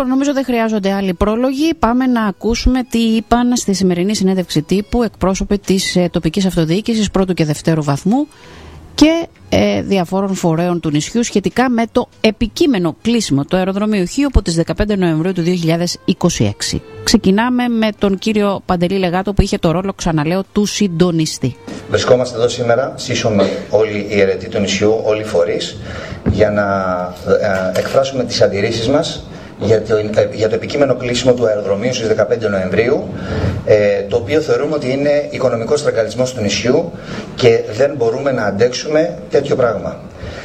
Λοιπόν, νομίζω δεν χρειάζονται άλλοι πρόλογοι. Πάμε να ακούσουμε τι είπαν στη σημερινή συνέντευξη τύπου εκπρόσωποι της τοπικής αυτοδιοίκησης πρώτου και δευτέρου βαθμού και διαφόρων φορέων του νησιού σχετικά με το επικείμενο κλείσιμο του αεροδρομίου Χίου από τις 15 Νοεμβρίου του 2026. Ξεκινάμε με τον κύριο Παντελή Λεγάτο που είχε το ρόλο, ξαναλέω, του συντονιστή. Βρισκόμαστε εδώ σήμερα, σύσσωμοι όλοι οι αιρετοί του νησιού, όλοι οι φορείς, για να εκφράσουμε τις αντιρρήσεις μας για το επικείμενο κλείσιμο του αεροδρομίου στις 15 Νοεμβρίου, το οποίο θεωρούμε ότι είναι οικονομικός στραγγαλισμός του νησιού και δεν μπορούμε να αντέξουμε τέτοιο πράγμα.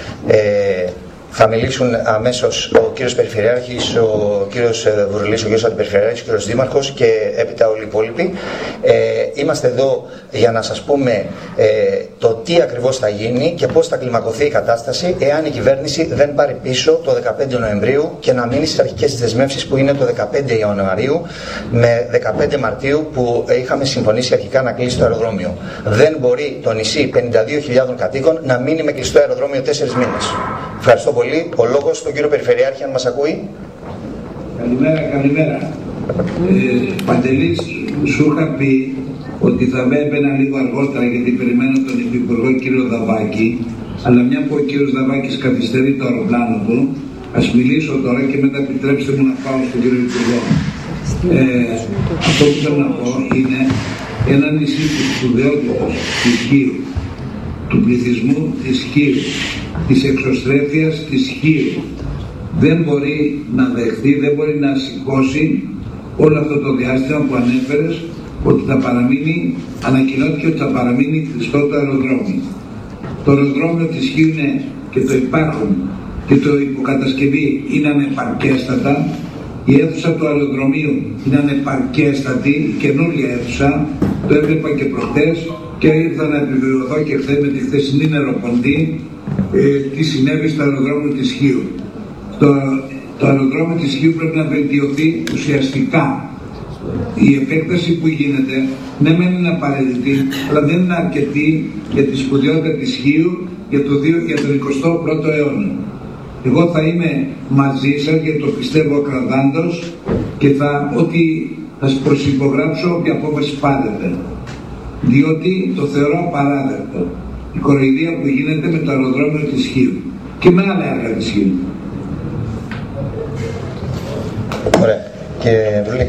Θα μιλήσουν αμέσως ο κύριος Περιφερειάρχης, ο κύριος Βρουλής, ο κύριος Αντιπεριφερειάρχης, ο κύριος Δήμαρχος και έπειτα όλοι οι υπόλοιποι. Είμαστε εδώ για να σας πούμε το τι ακριβώς θα γίνει και πώς θα κλιμακωθεί η κατάσταση εάν η κυβέρνηση δεν πάρει πίσω το 15 Νοεμβρίου και να μείνει στις αρχικές της δεσμεύσεις που είναι το 15 Ιανουαρίου με 15 Μαρτίου που είχαμε συμφωνήσει αρχικά να κλείσει το αεροδρόμιο. Δεν μπορεί το νησί 52.000 κατοίκων να μείνει με κλειστό αεροδρόμιο 4 μήνες. Ευχαριστώ πολύ. Ο λόγος στον κύριο Περιφερειάρχη, αν μας ακούει. Καλημέρα. Παντελής, σου είχα πει ότι θα με έπαινα λίγο αργότερα γιατί περιμένω τον Υφυπουργό κύριο Δαβάκη, αλλά μια που ο κύριος Δαβάκης καθυστερεί το αεροπλάνο του, ας μιλήσω τώρα και μετά επιτρέψτε μου να πάω στον κύριο Υπουργό. Αυτό που θέλω να πω είναι ένα νησί της σπουδαιότητας της Χίου, του πληθυσμού της Χίου, της εξωστρέφειας της Χίου, δεν μπορεί να δεχθεί, δεν μπορεί να σηκώσει όλο αυτό το διάστημα που ανέφερες ότι θα παραμείνει, ανακοινώθηκε ότι θα παραμείνει κλειστό το αεροδρόμιο. Το αεροδρόμιο της Χίου είναι και το υπάρχον και το υποκατασκευή είναι ανεπαρκέστατα. Η αίθουσα του αεροδρομίου είναι ανεπαρκέστατη, η καινούργια αίθουσα, το έβλεπα και προχτές και ήρθα να επιβεβαιωθώ και χθες με τη χθεσινή νεροποντή τι συνέβη στο αεροδρόμιο της Χίου. Το αεροδρόμιο της Χίου πρέπει να βελτιωθεί ουσιαστικά. Η επέκταση που γίνεται, ναι μεν είναι απαραίτητη, αλλά δεν είναι αρκετή για τη σπουδαιότητα της Χίου για τον 21ο αιώνα. Εγώ θα είμαι μαζί σας γιατί το πιστεύω ακραδάντως και θα προσυπογράψω όποια απόφαση πάρετε. Διότι το θεωρώ απαράδεκτο η κοροϊδία που γίνεται με το αεροδρόμιο της Χίου και με άλλα έργα της Χίου. Ωραία. Και Βρουλή.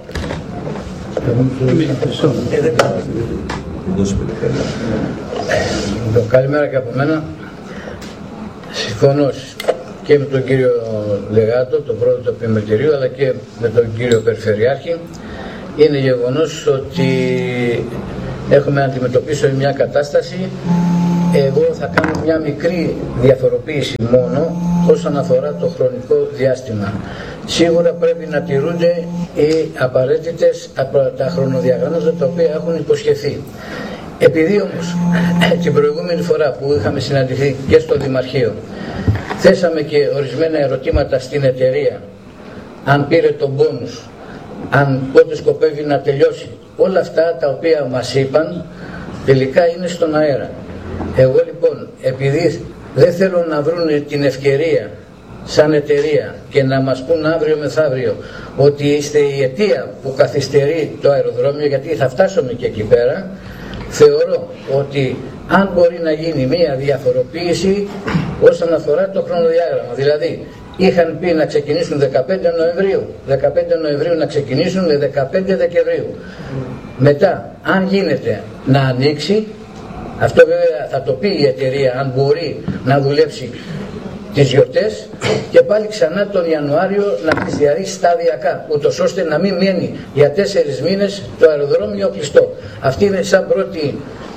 Καλημέρα και από μένα. Συμφωνώ και με τον κύριο Λεγάτο, τον πρόεδρο του Επιμελητηρίου, αλλά και με τον κύριο Περιφερειάρχη. Είναι γεγονός ότι έχουμε να αντιμετωπίσουμε μια κατάσταση. Εγώ θα κάνω μια μικρή διαφοροποίηση μόνο όσον αφορά το χρονικό διάστημα. Σίγουρα πρέπει να τηρούνται οι απαραίτητες τα χρονοδιαγράμματα τα οποία έχουν υποσχεθεί. Επειδή όμως την προηγούμενη φορά που είχαμε συναντηθεί και στο Δημαρχείο θέσαμε και ορισμένα ερωτήματα στην εταιρεία, αν πήρε τον πόνους, αν πότε σκοπεύει να τελειώσει, όλα αυτά τα οποία μας είπαν τελικά είναι στον αέρα. Εγώ λοιπόν, επειδή δεν θέλω να βρουν την ευκαιρία σαν εταιρεία και να μας πούν αύριο μεθαύριο ότι είστε η αιτία που καθυστερεί το αεροδρόμιο, γιατί θα φτάσουμε και εκεί πέρα, θεωρώ ότι αν μπορεί να γίνει μια διαφοροποίηση όσον αφορά το χρονοδιάγραμμα, δηλαδή είχαν πει να ξεκινήσουν 15 Νοεμβρίου, 15 Νοεμβρίου να ξεκινήσουν με 15 Δεκεμβρίου. Μετά, αν γίνεται να ανοίξει, αυτό βέβαια θα το πει η εταιρεία, αν μπορεί να δουλέψει τις γιορτές και πάλι ξανά τον Ιανουάριο να τις διαρρήσει σταδιακά, ούτως ώστε να μην μένει για 4 μήνες το αεροδρόμιο κλειστό. Αυτή είναι σαν πρώτη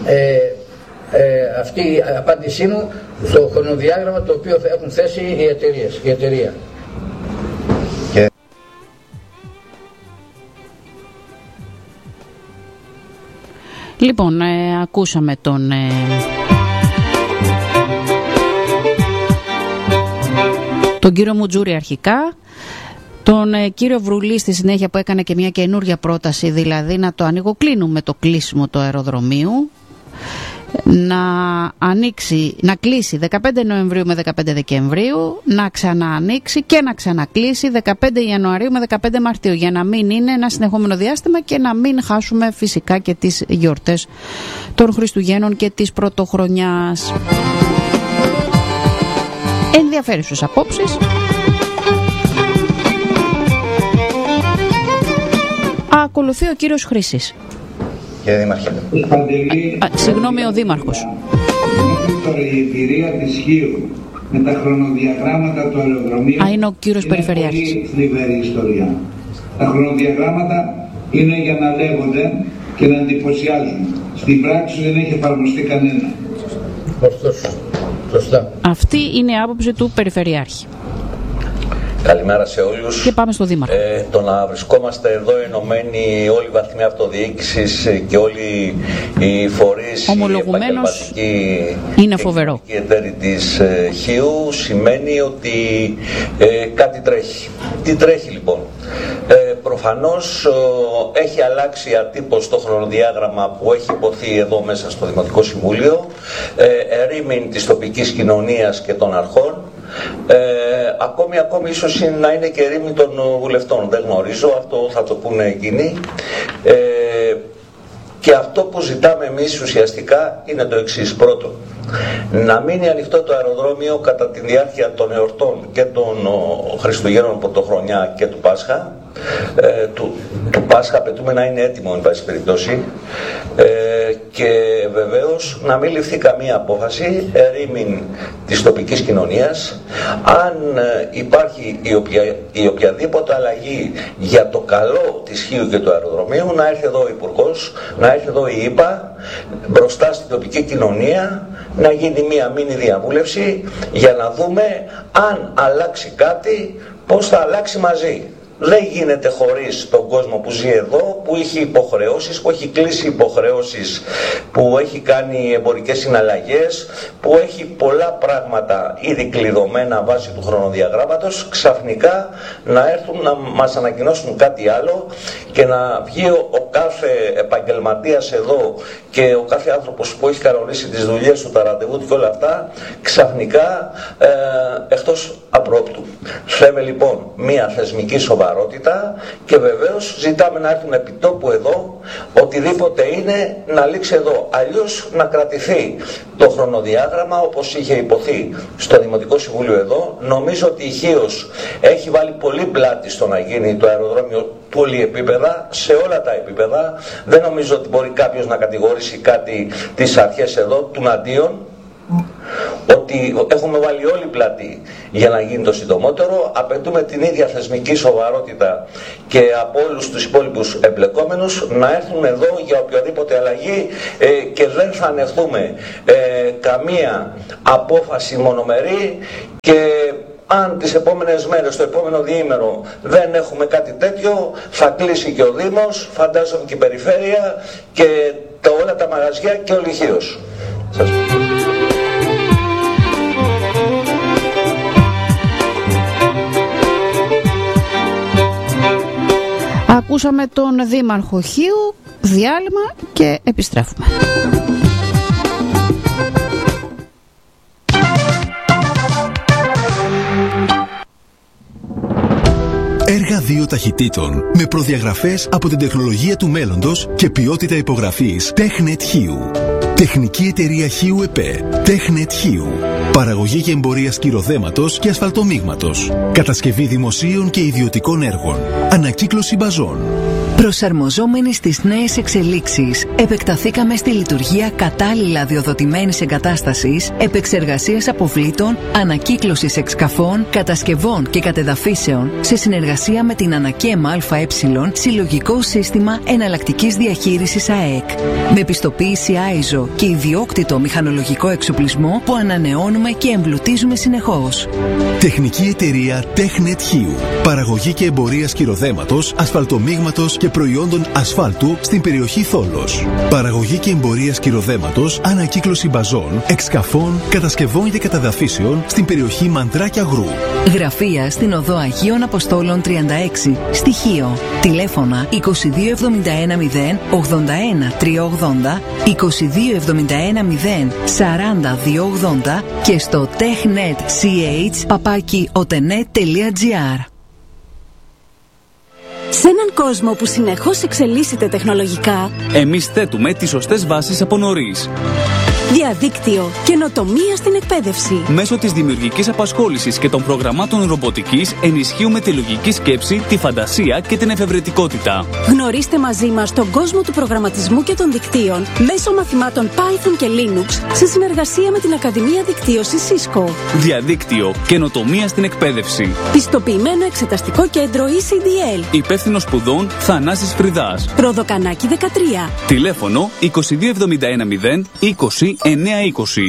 αυτή η απάντησή μου στο χρονοδιάγραμμα το οποίο έχουν θέσει η εταιρεία. Λοιπόν, ακούσαμε τον κύριο Μουτζούρη αρχικά, τον κύριο Βρουλή στη συνέχεια που έκανε και μια καινούργια πρόταση, δηλαδή να το ανοιγοκλίνουμε το κλείσιμο του αεροδρομίου. να κλείσει 15 Νοεμβρίου με 15 Δεκεμβρίου, να ξαναανοίξει και να ξανακλείσει 15 Ιανουαρίου με 15 Μαρτίου, για να μην είναι ένα συνεχόμενο διάστημα και να μην χάσουμε φυσικά και τις γιορτές των Χριστουγέννων και της Πρωτοχρονιάς. Ενδιαφέρουσες απόψεις. Ακολουθεί ο κύριος Χρήσης. Κύριε Δήμαρχε. Συγγνώμη, ο Δήμαρχος. Τώρα η εμπειρία της Χίου με τα χρονοδιαγράμματα του αεροδρομίου είναι ο κύριος Περιφερειάρχης. Είναι πολύ θλιβερή ιστορία. Τα χρονοδιαγράμματα είναι για να λέγονται και να εντυπωσιάζουν. Στην πράξη δεν έχει εφαρμοστεί κανένα. Σωστά. Αυτή είναι η άποψη του Περιφερειάρχη. Καλημέρα σε όλους. Και πάμε στο Δήμαρχο. Το να βρισκόμαστε εδώ ενωμένοι όλοι οι βαθμοί αυτοδιοίκησης και όλοι οι φορείς, ομολογουμένως, είναι φοβερό. Οι εταίροι της Χίου σημαίνει ότι κάτι τρέχει. Τι τρέχει λοιπόν? Προφανώς έχει αλλάξει ατύπως το χρονοδιάγραμμα που έχει υποθεί εδώ μέσα στο Δημοτικό Συμβούλιο, ερήμην της τοπικής κοινωνίας και των αρχών. Ακόμη ίσως να είναι και ερήμην των βουλευτών, δεν γνωρίζω, αυτό θα το πούνε εκείνοι. Και αυτό που ζητάμε εμείς ουσιαστικά είναι το εξής. Πρώτον, να μείνει ανοιχτό το αεροδρόμιο κατά τη διάρκεια των εορτών και των Χριστουγέννων, Πρωτοχρονιά και του Πάσχα. Του Πάσχα απαιτούμε να είναι έτοιμο εν πάση περιπτώσει, και βεβαίως να μην ληφθεί καμία απόφαση ερήμην της τοπικής κοινωνίας. Αν υπάρχει η οποιαδήποτε αλλαγή για το καλό της Χίου και του αεροδρομίου, να έρθει εδώ ο Υπουργός, να έρθει εδώ η ΥΠΑ μπροστά στην τοπική κοινωνία, να γίνει μία μίνι διαβούλευση για να δούμε αν αλλάξει κάτι, πώς θα αλλάξει μαζί. Δεν γίνεται χωρίς τον κόσμο που ζει εδώ, που έχει υποχρεώσεις, που έχει κλείσει υποχρεώσεις, που έχει κάνει εμπορικές συναλλαγές, που έχει πολλά πράγματα ήδη κλειδωμένα βάσει του χρονοδιαγράμματος, ξαφνικά να έρθουν να μας ανακοινώσουν κάτι άλλο και να βγει ο κάθε επαγγελματίας εδώ και ο κάθε άνθρωπος που έχει κανονίσει τις δουλειές του, τα ραντεβού του και όλα αυτά, ξαφνικά εκτός απρόπτου. Θέμε λοιπόν μία θεσμική σοβαρότητα και βεβαίως ζητάμε να έρθουν επί τόπου εδώ, οτιδήποτε είναι να λήξει εδώ. Αλλιώς να κρατηθεί το χρονοδιάγραμμα όπως είχε υποθεί στο Δημοτικό Συμβούλιο εδώ. Νομίζω ότι η Χίος έχει βάλει πολύ πλάτη στο να γίνει το αεροδρόμιο πολυεπίπεδα, σε όλα τα επίπεδα. Δεν νομίζω ότι μπορεί κάποιος να κατηγορήσει κάτι τις αρχές εδώ, τουναντίον, ότι έχουμε βάλει όλη πλάτη για να γίνει το συντομότερο. Απαιτούμε την ίδια θεσμική σοβαρότητα και από όλους τους υπόλοιπους εμπλεκόμενους να έρθουν εδώ για οποιαδήποτε αλλαγή, και δεν θα ανεχθούμε καμία απόφαση μονομερή. Και αν τις επόμενες μέρες, το επόμενο διήμερο δεν έχουμε κάτι τέτοιο, θα κλείσει και ο Δήμος, φαντάζομαι και η Περιφέρεια και όλα τα μαγαζιά και όλη η Χίος. Ακούσαμε τον Δήμαρχο Χίου, διάλειμμα και επιστρέφουμε. Έργα 2 ταχυτήτων με προδιαγραφές από την τεχνολογία του μέλλοντος και ποιότητα υπογραφής TechNet Χίου. Τεχνική εταιρεία Χίου ΕΠΕ. TechNet Χίου. Παραγωγή και εμπορία σκυροδέματος και ασφαλτομίγματος. Κατασκευή δημοσίων και ιδιωτικών έργων. Ανακύκλωση μπαζών. Προσαρμοζόμενοι στις νέες εξελίξεις, επεκταθήκαμε στη λειτουργία κατάλληλα αδειοδοτημένης εγκατάστασης, επεξεργασίας αποβλήτων, ανακύκλωσης εξκαφών, κατασκευών και κατεδαφίσεων, σε συνεργασία με την ΑΝΑΚΕΜ ΑΕ, Συλλογικό Σύστημα Εναλλακτικής Διαχείρισης ΑΕΚ. Με πιστοποίηση ISO και ιδιόκτητο μηχανολογικό εξοπλισμό που ανανεώνουμε και εμπλουτίζουμε συνεχώς. Τεχνική εταιρεία TechNet Χίου. Παραγωγή και εμπορία σκυροδέματος, ασφαλτομίγματος και προϊόντων ασφάλτου στην περιοχή Θόλος. Παραγωγή και εμπορία σκυροδέματος, ανακύκλωση μπαζών, εξκαφών, κατασκευών και καταδαφίσεων στην περιοχή Μαντρά και Αγρού. Γραφεία στην οδό Αγίων Αποστόλων 36, Στοιχείο. Τηλέφωνα 2271 081 380, 2271 40280 και στο technetch@otenet.gr. Σε έναν κόσμο που συνεχώς εξελίσσεται τεχνολογικά, εμείς θέτουμε τις σωστές βάσεις από νωρίς. Διαδίκτυο, καινοτομία στην εκπαίδευση. Μέσω της δημιουργικής απασχόλησης και των προγραμμάτων ρομποτικής ενισχύουμε τη λογική σκέψη, τη φαντασία και την εφευρετικότητα. Γνωρίστε μαζί μας τον κόσμο του προγραμματισμού και των δικτύων μέσω μαθημάτων Python και Linux σε συνεργασία με την Ακαδημία Δικτύωσης Cisco. Διαδίκτυο, καινοτομία στην εκπαίδευση. Πιστοποιημένο εξεταστικό κέντρο ECDL. Υπεύθυνος σπουδών Θανάσης Φρυδάς. Προδοκανάκι 13. Τηλέφωνο 22710 20 920.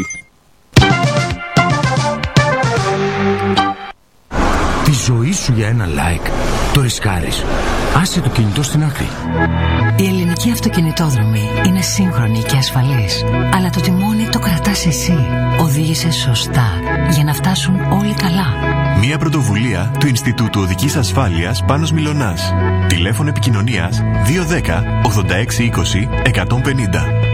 Τη ζωή σου για ένα like το ρισκάρεις. Άσε το κινητό στην άκρη. Η ελληνική αυτοκινητόδρομη είναι σύγχρονη και ασφαλής. Αλλά το τιμόνι το κρατάς εσύ. Οδήγησε σωστά για να φτάσουν όλοι καλά. Μια πρωτοβουλία του Ινστιτούτου Οδικής Ασφάλειας Πάνος Μιλωνάς. Τηλέφωνο επικοινωνίας 210 86 20 150.